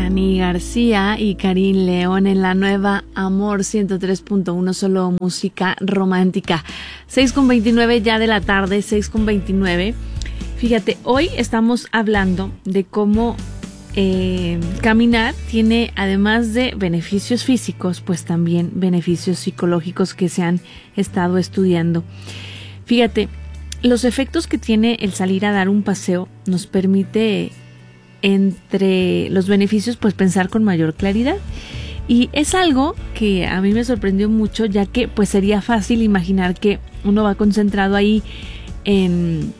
Dani García y Karin León en la nueva Amor 103.1, solo música romántica. 6:29 ya de la tarde, 6:29. Fíjate, hoy estamos hablando de cómo caminar tiene, además de beneficios físicos, pues también beneficios psicológicos que se han estado estudiando. Fíjate, los efectos que tiene el salir a dar un paseo nos permite, entre los beneficios, pues pensar con mayor claridad. Y es algo que a mí me sorprendió mucho, ya que pues sería fácil imaginar que uno va concentrado ahí en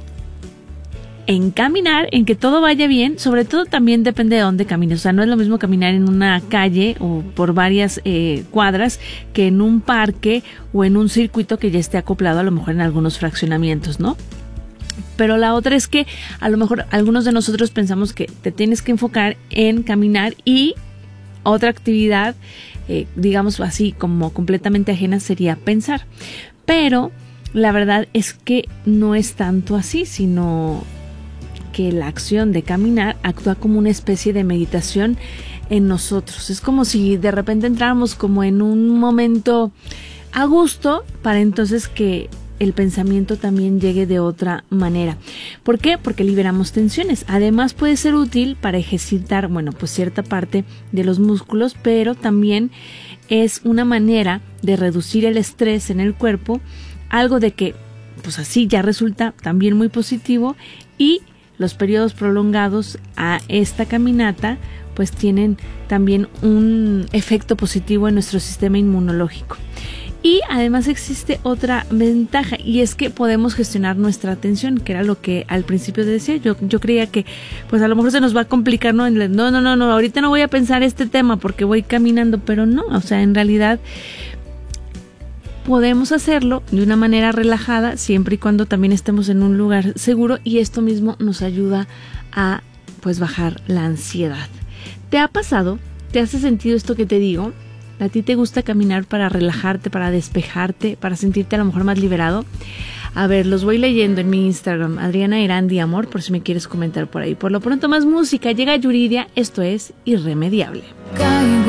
caminar, en que todo vaya bien. Sobre todo también depende de dónde camines. O sea, no es lo mismo caminar en una calle o por varias cuadras que en un parque o en un circuito que ya esté acoplado a lo mejor en algunos fraccionamientos, ¿no? Pero la otra es que a lo mejor algunos de nosotros pensamos que te tienes que enfocar en caminar, y otra actividad, digamos así, como completamente ajena sería pensar. Pero la verdad es que no es tanto así, sino que la acción de caminar actúa como una especie de meditación en nosotros. Es como si de repente entráramos como en un momento a gusto, para entonces que el pensamiento también llegue de otra manera. ¿Por qué? Porque liberamos tensiones. Además puede ser útil para ejercitar, bueno, pues cierta parte de los músculos, pero también es una manera de reducir el estrés en el cuerpo, algo de que pues así ya resulta también muy positivo. Y los periodos prolongados a esta caminata pues tienen también un efecto positivo en nuestro sistema inmunológico. Y además existe otra ventaja, y es que podemos gestionar nuestra atención, que era lo que al principio decía. Yo creía que pues a lo mejor se nos va a complicar, ¿no? No, ahorita no voy a pensar este tema porque voy caminando, pero no, o sea, en realidad podemos hacerlo de una manera relajada, siempre y cuando también estemos en un lugar seguro, y esto mismo nos ayuda a pues bajar la ansiedad. ¿Te ha pasado? ¿Te hace sentido esto que te digo? ¿A ti te gusta caminar para relajarte, para despejarte, para sentirte a lo mejor más liberado? A ver, los voy leyendo en mi Instagram, Adriana Irandi Amor, por si me quieres comentar por ahí. Por lo pronto, más música. Llega Yuridia, esto es Irremediable. Caigo